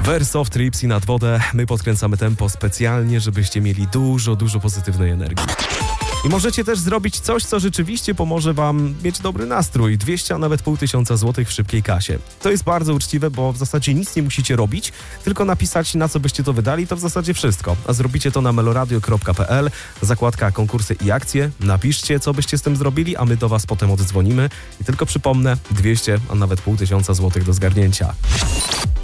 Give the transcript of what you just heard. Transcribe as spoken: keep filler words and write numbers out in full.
Verso, Trips i Nad wodę. My podkręcamy tempo specjalnie, żebyście mieli dużo, dużo pozytywnej energii. I możecie też zrobić coś, co rzeczywiście pomoże wam mieć dobry nastrój. dwieście, a nawet pół tysiąca złotych w szybkiej kasie. To jest bardzo uczciwe, bo w zasadzie nic nie musicie robić, tylko napisać, na co byście to wydali, to w zasadzie wszystko. A zrobicie to na meloradio kropka p l, zakładka konkursy i akcje. Napiszcie, co byście z tym zrobili, a my do was potem oddzwonimy. I tylko przypomnę, dwieście, a nawet pół tysiąca złotych do zgarnięcia.